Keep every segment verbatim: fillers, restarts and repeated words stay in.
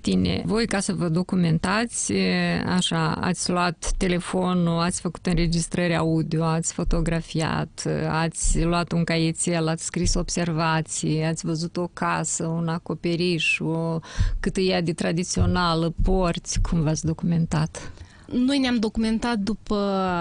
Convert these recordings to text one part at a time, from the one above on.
tine. Voi, ca să vă documentați, așa, ați luat telefonul, ați făcut înregistrări audio, ați fotografiat, ați luat un caietel, ați scris observații, ați văzut o casă, un acoperiș, o cât e ea de tradițională, porți, cum v-ați documentat? Noi ne-am documentat după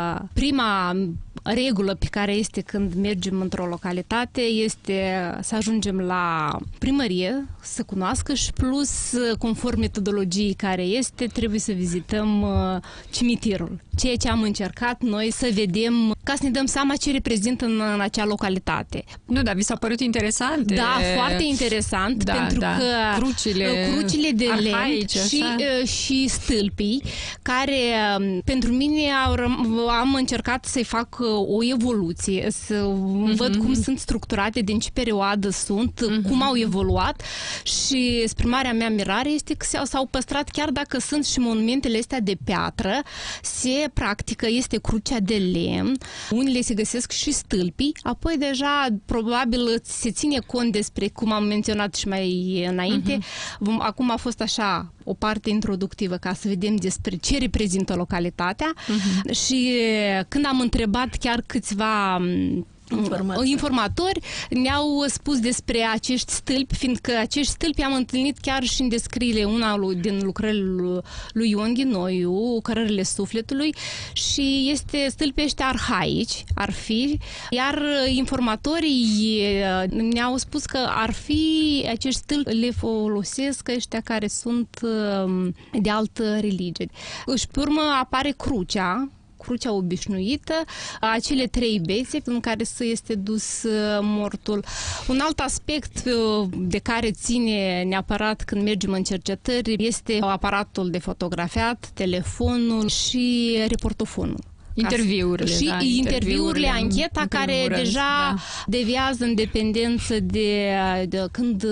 prima regulă pe care este când mergem într-o localitate, este să ajungem la primărie, să cunoască și plus, conform metodologiei care este, trebuie să vizităm cimitirul. Ceea ce am încercat noi să vedem, ca să ne dăm seama ce reprezintă în, în acea localitate. Nu, dar vi s-a părut interesant? Da, foarte interesant, da, pentru da. că crucile, crucile de arhaice, lemn și, și stâlpii, care pentru mine au, am încercat să-i fac o evoluție, să uh-huh. văd cum sunt structurate, din ce perioadă sunt, uh-huh. cum au evoluat și spre marea mea mirare este că s-au păstrat, chiar dacă sunt și monumentele astea de piatră, se practică, este crucea de lemn, unele se găsesc și stâlpii, apoi deja probabil se ține cont despre, cum am menționat și mai înainte, uh-huh. acum a fost așa o parte introductivă ca să vedem despre ce reprezintă localitatea uh-huh. și când am întrebat chiar câțiva Informatori. informatori ne-au spus despre acești stâlpi, fiindcă acești stâlpi am întâlnit chiar și în descrierile una din lucrările lui Ion Ghinoiu, Cărările Sufletului, și este stâlpii ăștia arhaici, ar fi, iar informatorii ne-au spus că ar fi acești stâlpi le folosesc ăștia care sunt de altă religie. Și pe urmă apare crucea, crucea obișnuită, acele trei bețe în care să este dus mortul. Un alt aspect de care ține neapărat când mergem în cercetări este aparatul de fotografiat, telefonul și reportofonul. Interviurile, și da, interviurile, ancheta care rând, deja da. deviază în dependență de, de când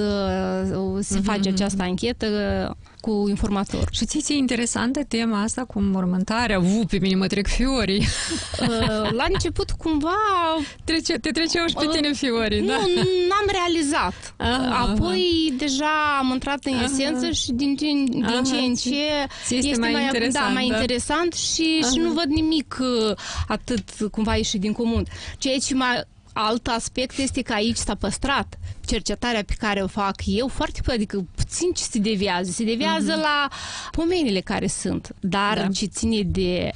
se uh-huh, face această anchetă cu informator. Și ți-e interesantă tema asta cu mormântarea? Vu, pe mine mă trec fiorii. La început cumva Trece, te treceau și pe uh, tine fiorii, nu, da? Nu, n-am realizat. Aha, Apoi aha. deja am intrat în aha. esență și din ce, din aha, ce în ce este, este mai, mai interesant, da, mai da. interesant și, și nu văd nimic atât cumva ieșit din comun. Ceea ce mai alt aspect este că aici s-a păstrat cercetarea pe care o fac eu foarte, adică puțin ce se deviază. Se deviază uh-huh. la pomenile care sunt, dar da. ce ține de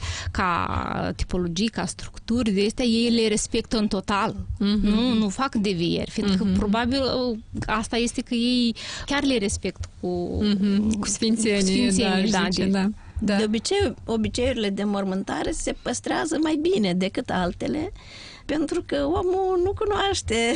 ca tipologii, ca structuri de astea, ei le respectă în total. Uh-huh. Nu, nu fac devieri, fiindcă uh-huh. probabil asta este că ei chiar le respect cu, uh-huh. cu sfințenie. Cu sfințenie da, da, zice, da. Da. De obicei, obiceiurile de mormântare se păstrează mai bine decât altele, pentru că omul nu cunoaște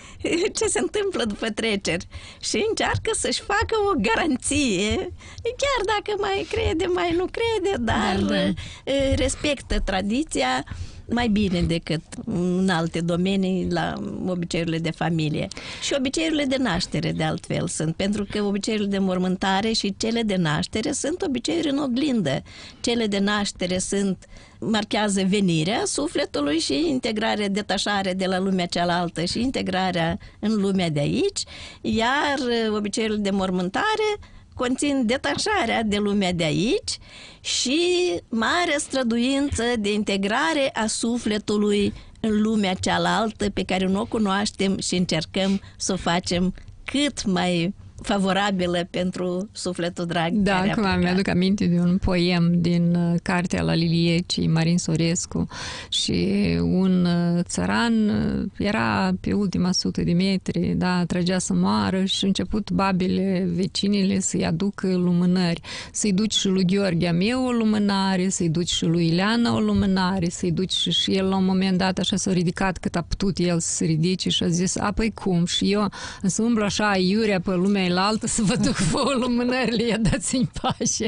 ce se întâmplă după treceri și încearcă să-și facă o garanție, chiar dacă mai crede, mai nu crede, dar da, da. respectă tradiția mai bine decât în alte domenii la obiceiurile de familie. Și obiceiurile de naștere, de altfel, sunt, pentru că obiceiurile de mormântare și cele de naștere sunt obiceiuri în oglindă. Cele de naștere sunt, marchează venirea sufletului și integrarea, detașarea de la lumea cealaltă și integrarea în lumea de aici, iar obiceiurile de mormântare conțin detașarea de lumea de aici și mare străduință de integrare a sufletului în lumea cealaltă pe care nu o cunoaștem și încercăm să o facem cât mai favorabilă pentru sufletul drag. Da, acum mi-aduc aminte de un poem din uh, cartea la Liliecii, Marin Sorescu, și un uh, țăran uh, era pe ultima sută de metri, da, trăgea să moară și început babele, vecinile să-i aducă lumânări, să-i duci și lui Gheorghe meu o lumânare, să-i duci și lui Ileana o lumânare, să-i duci și, și el la un moment dat așa s-a ridicat cât a putut el să se ridice și a zis, a, păi cum? Și eu să umblu așa iurea pe lumea altă să vă duc vouă lumânările, ia dați-mi pace.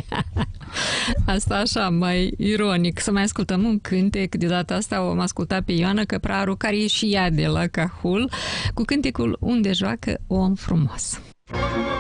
Asta așa, mai ironic. Să mai ascultăm un cântec. De data asta o am ascultat pe Ioana Căpraru, care e și ea de la Cahul, cu cântecul Unde joacă om frumos.